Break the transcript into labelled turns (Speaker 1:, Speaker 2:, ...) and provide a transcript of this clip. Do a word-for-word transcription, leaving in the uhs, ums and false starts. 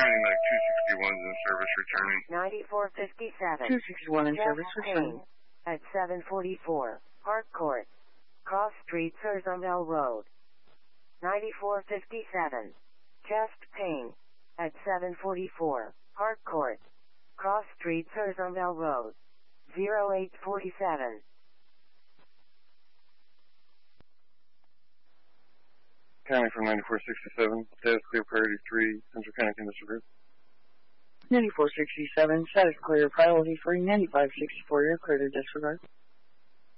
Speaker 1: County Mag two sixty-one is in service returning.
Speaker 2: ninety-four fifty-seven.
Speaker 3: two sixty-one in service returning.
Speaker 2: At seven forty-four, Park Court, Cross Street, Surzumel Road. ninety-four fifty-seven. Chest pain. At seven forty-four, Park Court, Cross Street, Surzumel Road. zero eight forty-seven.
Speaker 1: County from ninety-four sixty-seven, status clear, priority three, Central County can disregard.
Speaker 3: ninety-four sixty-seven, status clear, priority three, ninety-five sixty-four, you're clear to disregard.